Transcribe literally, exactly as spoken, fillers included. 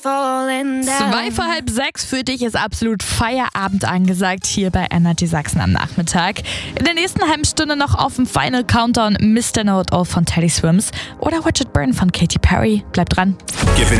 Zwei vor halb sechs für dich ist absolut Feierabend angesagt hier bei Energy Sachsen am Nachmittag. In der nächsten halben Stunde noch auf dem Final Countdown Mister Know It All von Teddy Swims oder Watch It Burn von Katy Perry. Bleibt dran. Gewinne